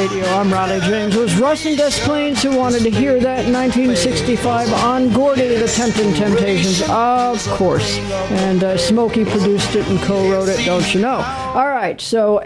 Radio. I'm Ronnie James. It was Russ and Des Plaines who wanted to hear that in 1965 on Gordy, the Tempting Temptations, of course. And Smokey produced it and co-wrote it, don't you know? All right, so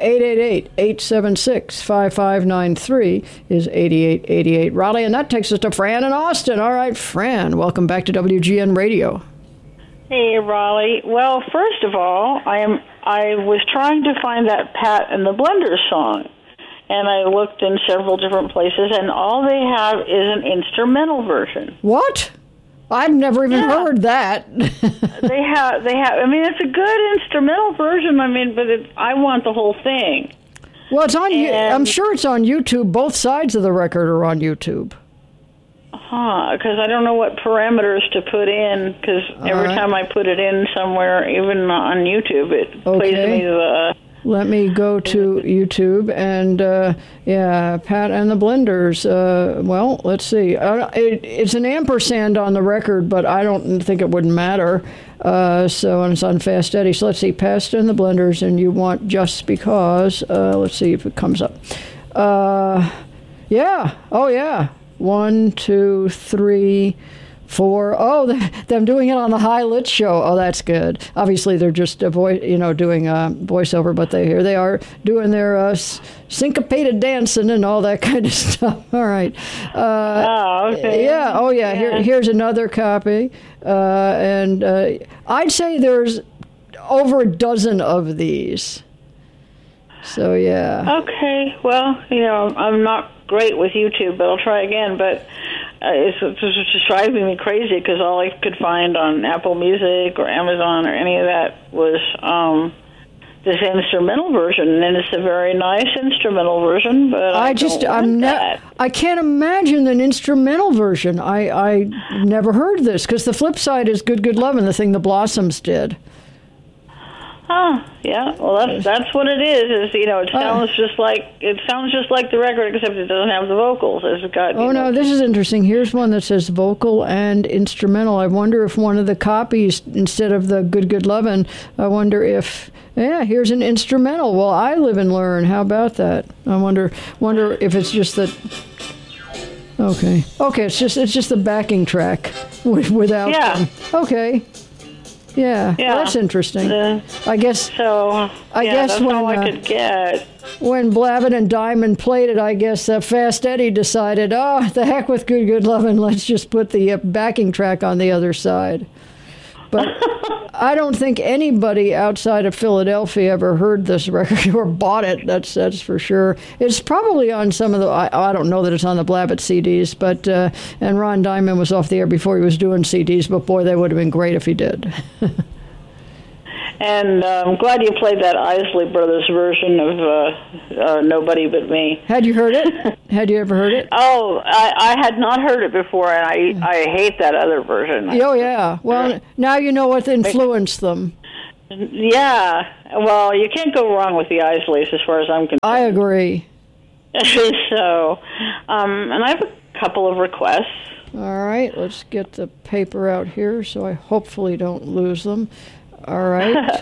888-876-5593 is 8888 Raleigh, and that takes us to Fran in Austin. All right, Fran, welcome back to WGN Radio. Hey, Raleigh. Well, first of all, I was trying to find that Pat and the Blenders song, and I looked in several different places, and all they have is an instrumental version. What? I've never even heard that. They have. I mean, it's a good instrumental version. I mean, but I want the whole thing. Well, it's on. I'm sure it's on YouTube. Both sides of the record are on YouTube. Because I don't know what parameters to put in, because every time I put it in somewhere, even on YouTube, it plays me the... Let me go to YouTube, and Pat and the Blenders. Well, let's see. It's an ampersand on the record, but I don't think it wouldn't matter. And it's on Fast Eddie. So let's see, Pat and the Blenders, and you want Just Because. Let's see if it comes up. Yeah. Oh, yeah. 1, 2, 3, 4. Oh, them doing it on the High Lit show. Oh, that's good. Obviously, they're just doing voiceover, but here they are doing their syncopated dancing and all that kind of stuff. All right. Okay. Yeah. Oh, yeah. Here's another copy, and I'd say there's over a dozen of these. So yeah. Okay. Well, I'm not great with YouTube, but I'll try again. But it's just driving me crazy because all I could find on Apple Music or Amazon or any of that was this instrumental version, and it's a very nice instrumental version. But I can't imagine an instrumental version. I never heard this because the flip side is Good Good Lovin', the thing the Blossoms did. Yeah. Well, that's what it is. It sounds just like the record, except it doesn't have the vocals. It's got. No, this is interesting. Here's one that says vocal and instrumental. I wonder if one of the copies, instead of the Good Good Lovin', I wonder if here's an instrumental. Well, I live and learn. How about that? I wonder if it's just that. Okay. It's just the backing track without. Yeah. Them. Okay. Yeah, well, that's interesting. I guess. So. I guess that's when all I could get. When Blavitt and Diamond played it, I guess Fast Eddie decided, the heck with Good Good Lovin', let's just put the backing track on the other side. But I don't think anybody outside of Philadelphia ever heard this record or bought it. That's for sure. It's probably on some of the. I don't know that it's on the Blavitt CDs, but and Ron Diamond was off the air before he was doing CDs. But boy, they would have been great if he did. And I'm glad you played that Isley Brothers version of Nobody But Me. Had you heard it? Had you ever heard it? Oh, I had not heard it before, and I hate that other version. Oh, yeah. Well, now you know what influenced them. Yeah. Well, you can't go wrong with the Isleys as far as I'm concerned. I agree. So, and I have a couple of requests. All right. Let's get the paper out here so I hopefully don't lose them. All right.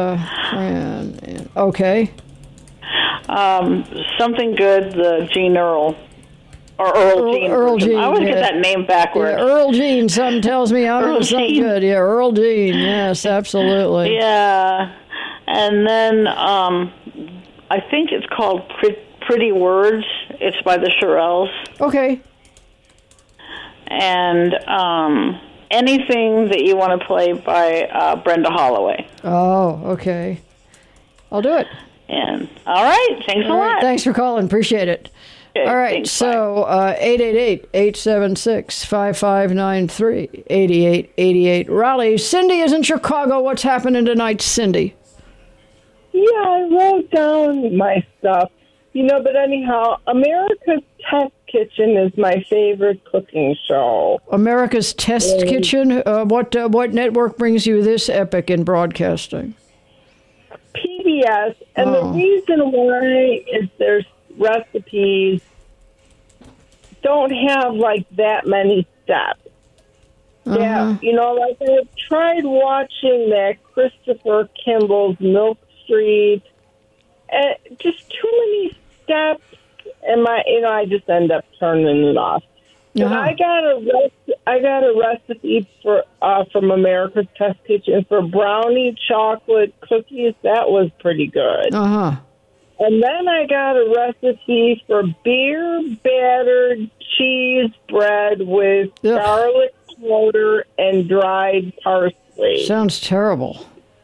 Okay. Something good, the Gene Earl. Or Earl Jean. Earl Jean. I always get that name backwards. Yeah, Earl Jean. Something tells me I'm into something good. Yeah, Earl Jean. Yes, absolutely. Yeah. And then I think it's called Pretty Words. It's by the Shirelles. Okay. And anything that you want to play by Brenda Holloway. Oh, okay. I'll do it. And all right. Thanks a lot. Thanks for calling. Appreciate it. Okay, all right. thanks, so 888-876-5593, 8888 Raleigh. Cindy is in Chicago. What's happening tonight, Cindy? Yeah, I wrote down my stuff. But anyhow, America's Test Kitchen is my favorite cooking show. America's Test Kitchen? What network brings you this epic in broadcasting? PBS. And the reason why is their recipes don't have, that many steps. Yeah, I've tried watching that Christopher Kimball's Milk Street. Just too many steps, and I just end up turning it off. But I got a recipe for from America's Test Kitchen for brownie chocolate cookies. That was pretty good. And then I got a recipe for beer battered cheese bread with garlic powder and dried parsley. Sounds terrible.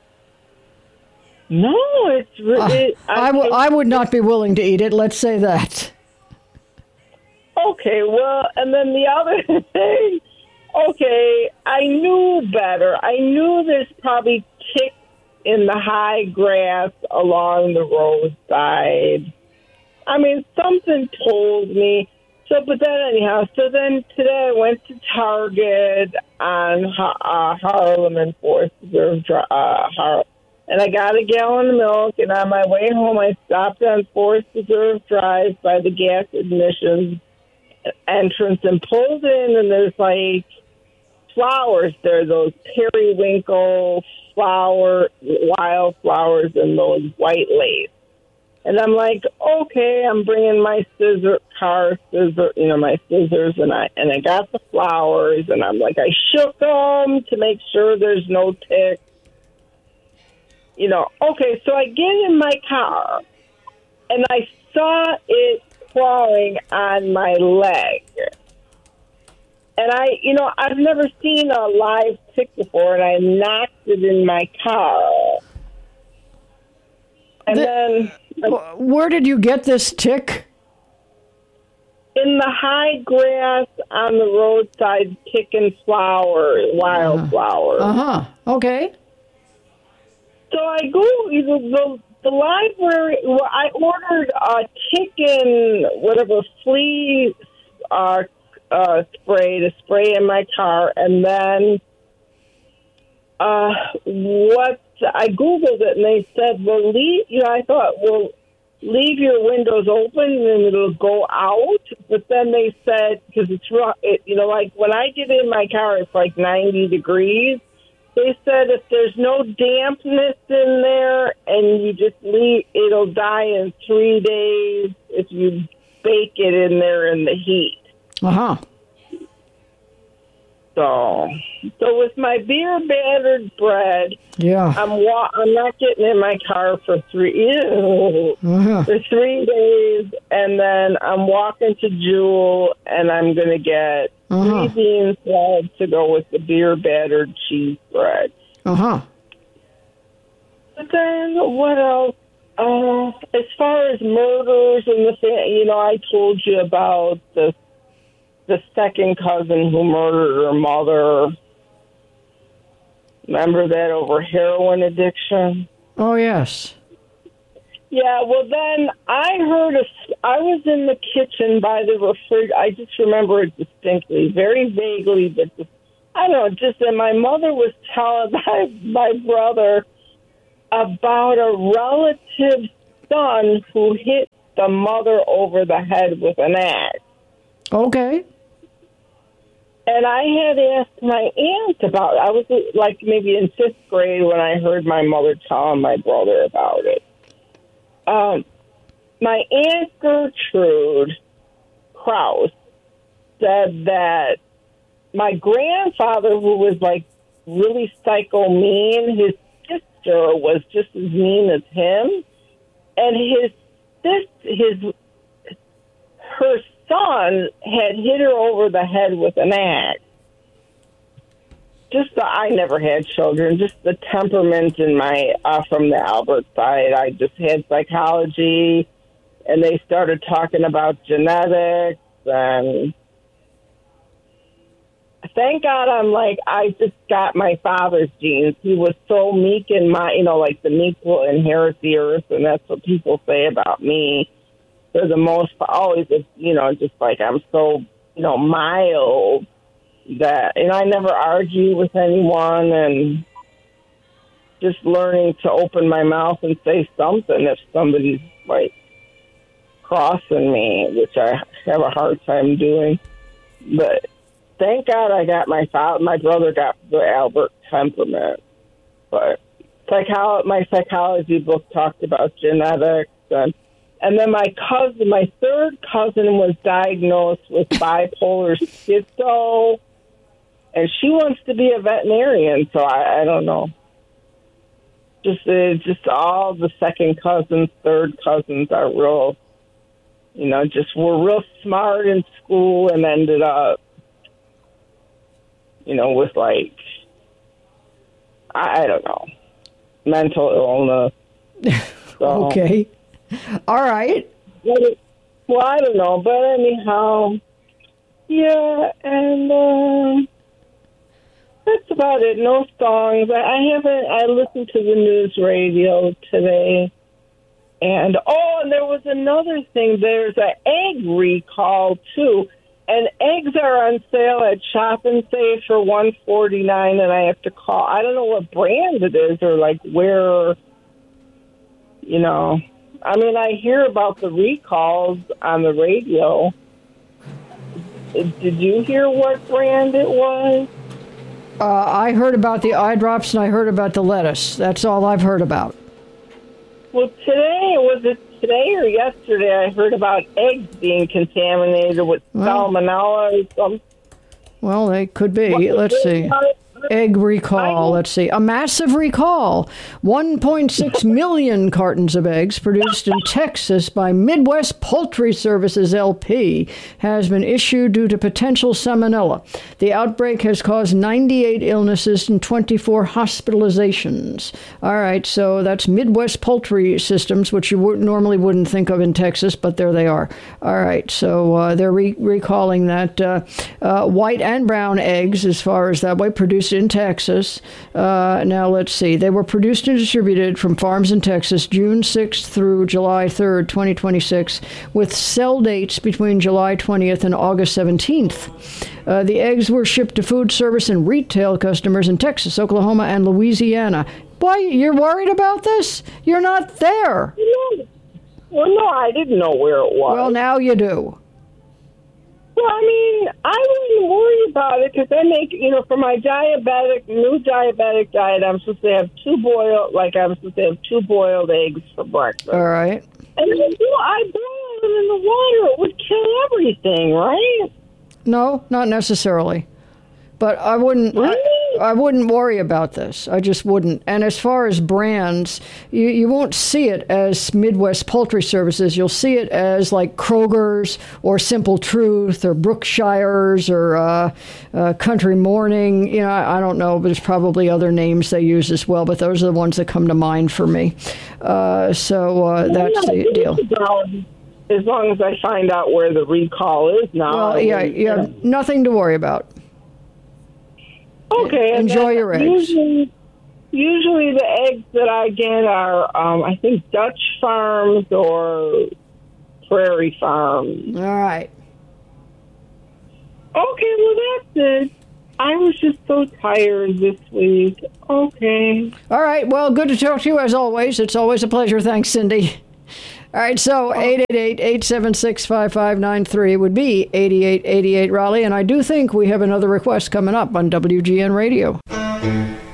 No, it's really. I would not be willing to eat it. Let's say that. Okay, well, and then the other thing, okay, I knew better. I knew there's probably ticks in the high grass along the roadside. I mean, something told me. So, but then anyhow, so then today I went to Target on Harlem and Forest Reserve Drive, and I got a gallon of milk, and on my way home I stopped on Forest Reserve Drive by the gas admissions entrance and pulled in, and there's like flowers there, those periwinkle wildflowers and those white lace. And I'm like, okay, I'm bringing my scissors, and I got the flowers, and I'm like, I shook them to make sure there's no ticks. Okay, so I get in my car, and I saw it crawling on my leg. And I've never seen a live tick before, and I knocked it in my car. And then... Where did you get this tick? In the high grass on the roadside, picking wildflowers. Okay. So I go the library. Well, I ordered a chicken, whatever flea spray to spray in my car, and then I Googled it, and they said, well, I thought, well, leave your windows open and it'll go out. But then they said, because like when I get in my car, it's like 90 degrees. They said if there's no dampness in there and you just leave, it'll die in 3 days if you bake it in there in the heat. So with my beer battered bread, I'm not getting in my car for 3 days, and then I'm walking to Jewel, and I'm going to get 3 bean salad to go with the beer battered cheese bread. But then what else? As far as murders and I told you about the second cousin who murdered her mother. Remember that over heroin addiction? Oh, yes. Yeah, well, then I was in the kitchen by the refrigerator. I just remember it distinctly, very vaguely, but I don't know, just that my mother was telling my brother about a relative's son who hit the mother over the head with an axe. Okay. And I had asked my aunt about it. I was like maybe in 5th grade when I heard my mother telling my brother about it. My Aunt Gertrude Krause said that my grandfather, who was like really psycho mean, his sister was just as mean as him. And her son had hit her over the head with an axe. I never had children, just the temperament in from the Albert side. I just had psychology, and they started talking about genetics, and thank God I just got my father's genes. He was so meek and like the meek will inherit the earth, and that's what people say about me. For the most part, always, just like I'm so, mild that, I never argue with anyone, and just learning to open my mouth and say something if somebody's like crossing me, which I have a hard time doing. But thank God I got my brother got the Albert temperament. But my psychology book talked about genetics, and And then my third cousin was diagnosed with bipolar schizo, and she wants to be a veterinarian. So I don't know. Just all the second cousins, third cousins are real, were real smart in school and ended up, with like, I don't know, mental illness. So, okay. All right. Well, I don't know, but anyhow, yeah, and that's about it. No songs. I listened to the news radio today, and there was another thing. There's an egg recall too, and eggs are on sale at Shop and Save for $1.49, and I have to call. I don't know what brand it is or like where. I hear about the recalls on the radio. Did you hear what brand it was? I heard about the eye drops and I heard about the lettuce. That's all I've heard about. Well, was it today or yesterday? I heard about eggs being contaminated with salmonella or something. Well, they could be. Let's see. Egg recall. Let's see. A massive recall. 1.6 million cartons of eggs produced in Texas by Midwest Poultry Services LP has been issued due to potential salmonella. The outbreak has caused 98 illnesses and 24 hospitalizations. All right, so that's Midwest Poultry Systems, which you normally wouldn't think of in Texas, but there they are. All right, so they're recalling that white and brown eggs, as far as that way, produced in Texas. Now, let's see. They were produced and distributed from farms in Texas June 6th through July 3rd, 2026, with sell dates between July 20th and August 17th. The eggs were shipped to food service and retail customers in Texas, Oklahoma, and Louisiana. Boy, you're worried about this? You're not there. Well, no, I didn't know where it was. Well, now you do. Well, I wouldn't worry about it because I make, for my new diabetic diet, I'm supposed to have two boiled eggs for breakfast. All right. And then I boil them in the water. It would kill everything, right? No, not necessarily. But I wouldn't. Really? I wouldn't worry about this. I just wouldn't. And as far as brands, you won't see it as Midwest Poultry Services. You'll see it as like Kroger's or Simple Truth or Brookshire's or Country Morning. I don't know, but there's probably other names they use as well. But those are the ones that come to mind for me. That's the deal. As long as I find out where the recall is now. Well, yeah, nothing to worry about. Okay. Enjoy your eggs. Usually the eggs that I get are, I think, Dutch Farms or Prairie Farms. All right. Okay, well, that's it. I was just so tired this week. Okay. All right. Well, good to talk to you as always. It's always a pleasure. Thanks, Cindy. All right, so 888-876-5593 would be 8888 Raleigh, and I do think we have another request coming up on WGN Radio.